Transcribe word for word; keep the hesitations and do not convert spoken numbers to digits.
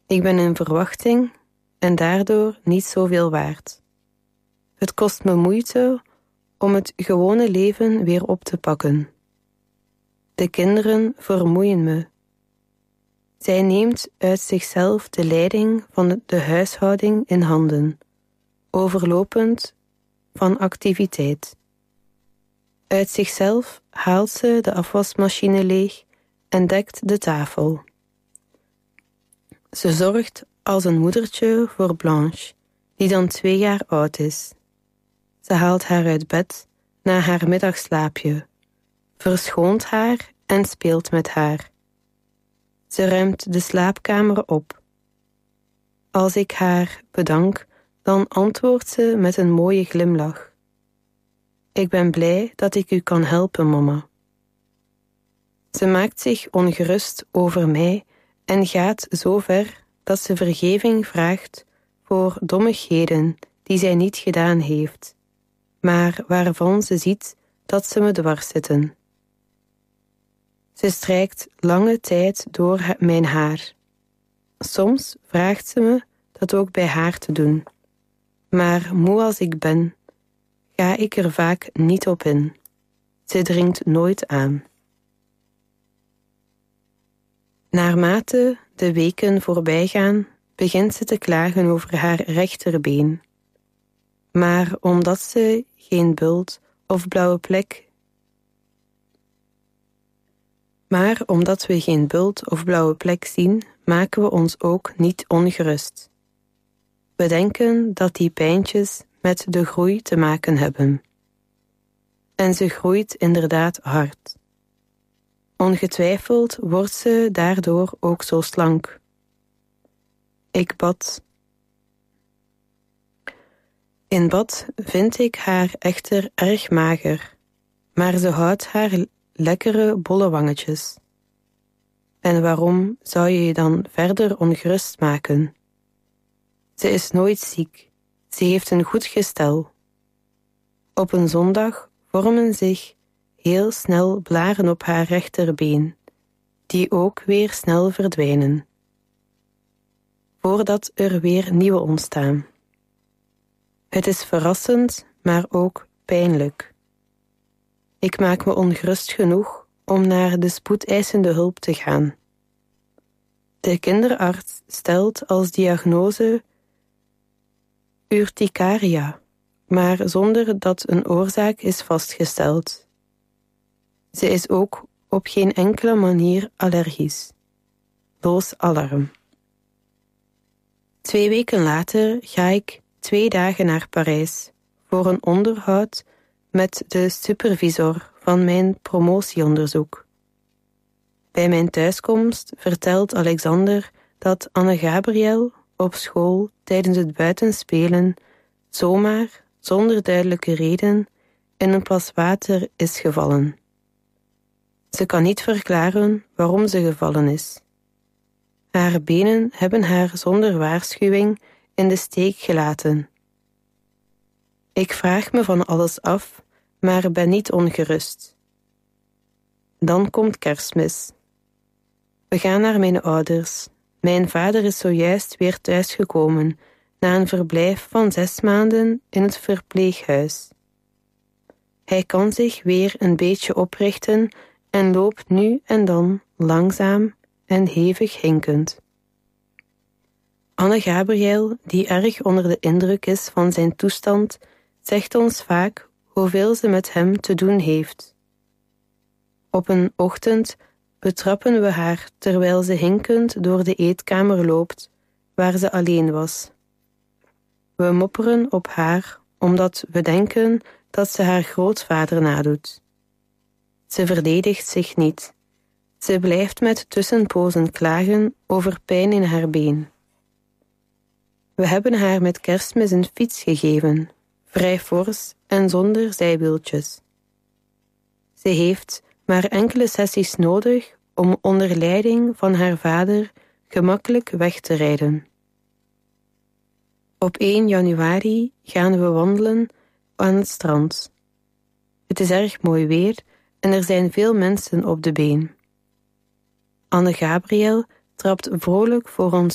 Ik ben in verwachting en daardoor niet zoveel waard. Het kost me moeite om het gewone leven weer op te pakken. De kinderen vermoeien me. Zij neemt uit zichzelf de leiding van de huishouding in handen, overlopend van activiteit. Uit zichzelf haalt ze de afwasmachine leeg en dekt de tafel. Ze zorgt als een moedertje voor Blanche, die dan twee jaar oud is. Ze haalt haar uit bed na haar middagslaapje, verschoont haar en speelt met haar. Ze ruimt de slaapkamer op. Als ik haar bedank, dan antwoordt ze met een mooie glimlach. Ik ben blij dat ik u kan helpen, mama. Ze maakt zich ongerust over mij en gaat zo ver dat ze vergeving vraagt voor dommigheden die zij niet gedaan heeft, maar waarvan ze ziet dat ze me dwars zitten. Ze strijkt lange tijd door mijn haar. Soms vraagt ze me dat ook bij haar te doen, maar moe als ik ben, ga ik er vaak niet op in. Ze dringt nooit aan. Naarmate de weken voorbij gaan, begint ze te klagen over haar rechterbeen. Maar omdat ze geen bult of blauwe plek Maar omdat we geen bult of blauwe plek zien, maken we ons ook niet ongerust. We denken dat die pijntjes met de groei te maken hebben. En ze groeit inderdaad hard. Ongetwijfeld wordt ze daardoor ook zo slank. Ik bad. In bad vind ik haar echter erg mager, maar ze houdt haar lekkere bolle wangetjes. En waarom zou je je dan verder ongerust maken? Ze is nooit ziek, ze heeft een goed gestel. Op een zondag vormen zich heel snel blaren op haar rechterbeen, die ook weer snel verdwijnen, voordat er weer nieuwe ontstaan. Het is verrassend, maar ook pijnlijk. Ik maak me ongerust genoeg om naar de spoedeisende hulp te gaan. De kinderarts stelt als diagnose urticaria, maar zonder dat een oorzaak is vastgesteld. Ze is ook op geen enkele manier allergisch. Loos alarm. Twee weken later ga ik twee dagen naar Parijs voor een onderhoud met de supervisor van mijn promotieonderzoek. Bij mijn thuiskomst vertelt Alexander dat Anne-Gabriel op school tijdens het buitenspelen zomaar, zonder duidelijke reden, in een plas water is gevallen. Ze kan niet verklaren waarom ze gevallen is. Haar benen hebben haar zonder waarschuwing in de steek gelaten. Ik vraag me van alles af, maar ben niet ongerust. Dan komt Kerstmis. We gaan naar mijn ouders. Mijn vader is zojuist weer thuisgekomen na een verblijf van zes maanden in het verpleeghuis. Hij kan zich weer een beetje oprichten en loopt nu en dan langzaam en hevig hinkend. Anne-Gabriel, die erg onder de indruk is van zijn toestand, zegt ons vaak hoeveel ze met hem te doen heeft. Op een ochtend betrappen we haar terwijl ze hinkend door de eetkamer loopt, waar ze alleen was. We mopperen op haar, omdat we denken dat ze haar grootvader nadoet. Ze verdedigt zich niet. Ze blijft met tussenpozen klagen over pijn in haar been. We hebben haar met Kerstmis een fiets gegeven, vrij fors en zonder zijwieltjes. Ze heeft maar enkele sessies nodig om onder leiding van haar vader gemakkelijk weg te rijden. Op één januari gaan we wandelen aan het strand. Het is erg mooi weer en er zijn veel mensen op de been. Anne-Gabriel trapt vrolijk voor ons